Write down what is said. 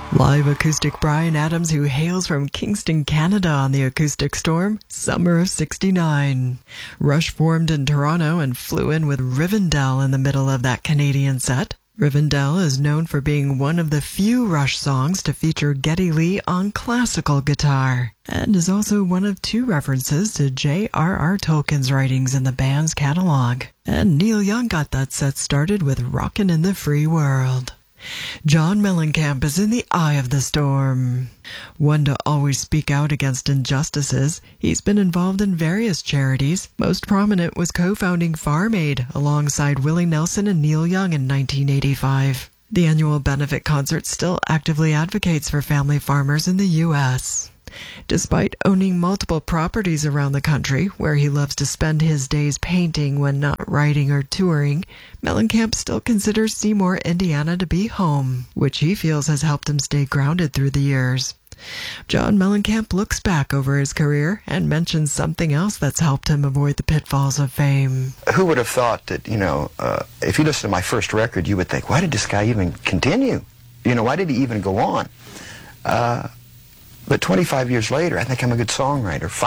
Live acoustic Bryan Adams, who hails from Kingston, Canada on the Acoustic Storm, summer of '69. Rush formed in Toronto and flew in with Rivendell in the middle of that Canadian set. Rivendell is known for being one of the few Rush songs to feature Geddy Lee on classical guitar, and is also one of two references to J.R.R. Tolkien's writings in the band's catalog. And Neil Young got that set started with Rockin' in the Free World. John Mellencamp is in the eye of the storm. One to always speak out against injustices, he's been involved in various charities. Most prominent was co-founding Farm Aid alongside Willie Nelson and Neil Young in 1985. The annual benefit concert still actively advocates for family farmers in the U.S. Despite owning multiple properties around the country, where he loves to spend his days painting when not writing or touring, Mellencamp still considers Seymour, Indiana to be home, which he feels has helped him stay grounded through the years. John Mellencamp looks back over his career and mentions something else that's helped him avoid the pitfalls of fame. Who would have thought that, if you listen to my first record, you would think, why did this guy even continue? Why did he even go on? But 25 years later, I think I'm a good songwriter.